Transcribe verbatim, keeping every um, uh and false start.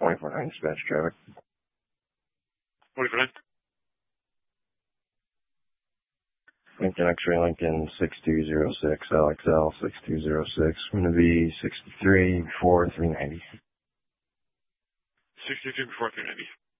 twenty-four nine dispatch traffic. twenty-four nine. Lincoln X-ray, Lincoln six two zero six, L X L six two zero six. I'm going to be sixty-three before three ninety. sixty-three before three ninety.